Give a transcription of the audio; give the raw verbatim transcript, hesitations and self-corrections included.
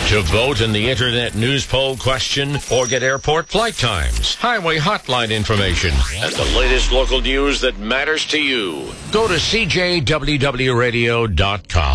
To vote in the Internet News Poll question or get airport flight times, highway hotline information, and the latest local news that matters to you, go to C J W W radio dot com.